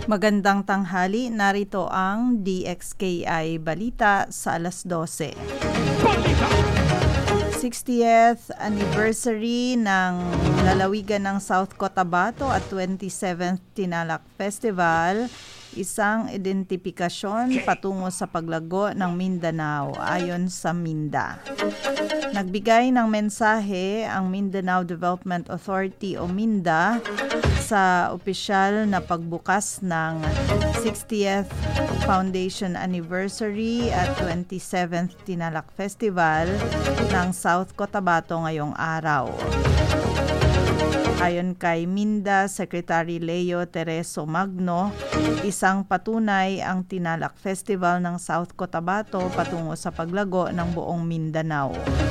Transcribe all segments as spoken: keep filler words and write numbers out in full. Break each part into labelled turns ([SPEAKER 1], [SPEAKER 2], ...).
[SPEAKER 1] Magandang tanghali, narito ang D X K I Balita sa alas dose. sixtieth anniversary ng lalawigan ng South Cotabato at twenty-seventh Tinalak Festival, isang identifikasyon patungo sa paglago ng Mindanao ayon sa MINDA. Nagbigay ng mensahe ang Mindanao Development Authority o MINDA sa opisyal na pagbukas ng sixtieth Foundation Anniversary at twenty-seventh Tinalak Festival ng South Cotabato ngayong araw. Ayon kay MINDA Secretary Leo Tereso Magno, isang patunay ang Tinalak Festival ng South Cotabato patungo sa paglago ng buong Mindanao.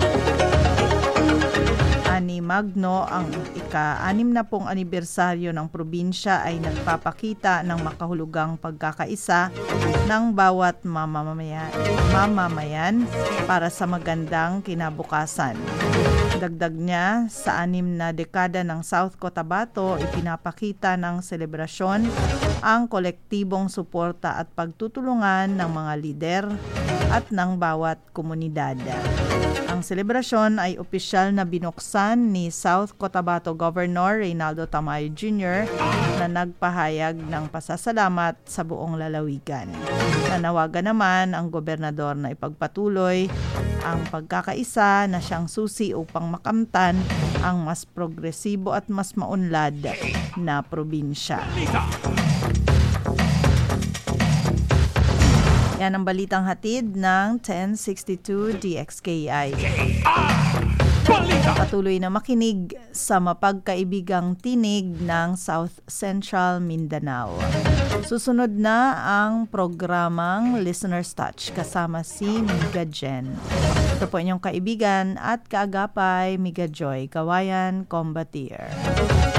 [SPEAKER 1] Ani Magno, ang ika-anim na pong anibersaryo ng probinsya ay nagpapakita ng makahulugang pagkakaisa ng bawat mamamayan, mamamayan para sa magandang kinabukasan. Dagdag niya, sa anim na dekada ng South Cotabato, ipinapakita ng selebrasyon ang kolektibong suporta at pagtutulungan ng mga lider at ng bawat komunidad. Ang selebrasyon ay opisyal na binuksan ni South Cotabato Governor Reynaldo Tamayo Junior na nagpahayag ng pasasalamat sa buong lalawigan. Nanawagan naman ang gobernador na ipagpatuloy ang pagkakaisa na siyang susi upang makamtan ang mas progresibo at mas maunlad na probinsya. Yan ang balitang hatid ng ten sixty-two D X K I. Patuloy na makinig sa mapagkaibigang tinig ng South Central Mindanao. Susunod na ang programang Listener's Touch kasama si Miga Jen. Ito po inyong kaibigan at kaagapay, Miga Joy, Kawayan Combatier.